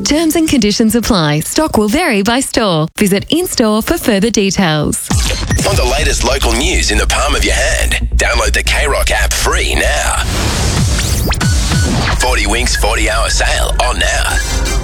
Terms and conditions apply. Stock will vary by store. Visit in-store for further details. Want the latest local news in the palm of your hand? Download the K-Rock app free now. 40 Winks 40-hour sale on now.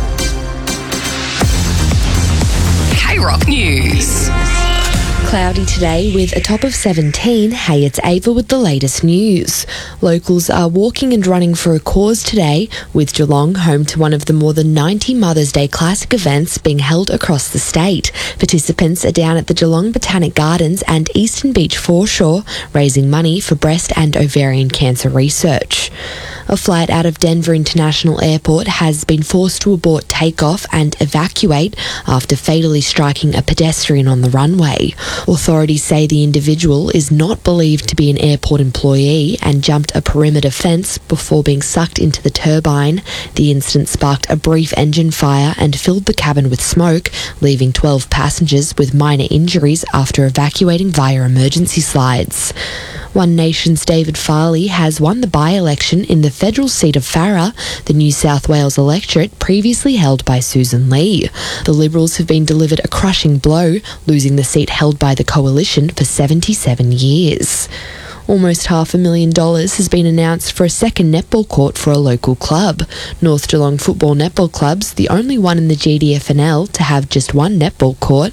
K-Rock News. Cloudy today with a top of 17. Hey, it's Ava with the latest news. Locals are walking and running for a cause today, with Geelong home to one of the more than 90 Mother's Day Classic events being held across the state. Participants are down at the Geelong Botanic Gardens and Eastern Beach foreshore, raising money for breast and ovarian cancer research. A flight out of Denver International Airport has been forced to abort takeoff and evacuate after fatally striking a pedestrian on the runway. Authorities say the individual is not believed to be an airport employee and jumped a perimeter fence before being sucked into the turbine. The incident sparked a brief engine fire and filled the cabin with smoke, leaving 12 passengers with minor injuries after evacuating via emergency slides. One Nation's David Farley has won the by-election in the federal seat of Farrer, the New South Wales electorate previously held by Susan Lee. The Liberals have been delivered a crushing blow, losing the seat held by the Coalition for 77 years. Almost $500,000 has been announced for a second netball court for a local club. North Geelong Football Netball Club's the only one in the GDFNL to have just one netball court.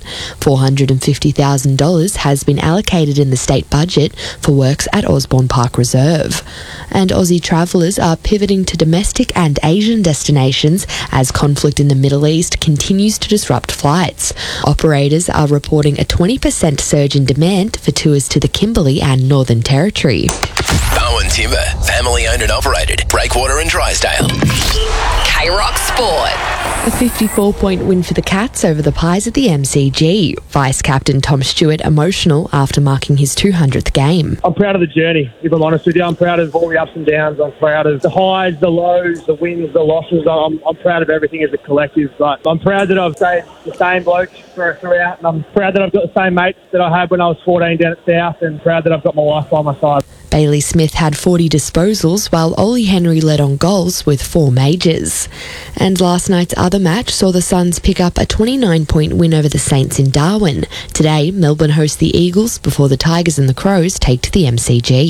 $450,000 has been allocated in the state budget for works at Osborne Park Reserve. And Aussie travellers are pivoting to domestic and Asian destinations as conflict in the Middle East continues to disrupt flights. Operators are reporting a 20% surge in demand for tours to the Kimberley and Northern Territory. Bowen Timber, family owned and operated. Breakwater and Drysdale. K-Rock Sport. A 54-point win for the Cats over the Pies at the MCG. Vice-captain Tom Stewart emotional after marking his 200th game. I'm proud of the journey, if I'm honest with you. I'm proud of all the ups and downs. I'm proud of the highs, the lows, the wins, the losses. I'm proud of everything as a collective. But I'm proud that I've stayed the same bloke throughout. And I'm proud that I've got the same mates that I had when I was 14 down at South, and proud that I've got my wife by my side. Bailey Smith had 40 disposals, while Ollie Henry led on goals with 4 majors. And last night's other match saw the Suns pick up a 29-point win over the Saints in Darwin. Today, Melbourne host the Eagles before the Tigers and the Crows take to the MCG.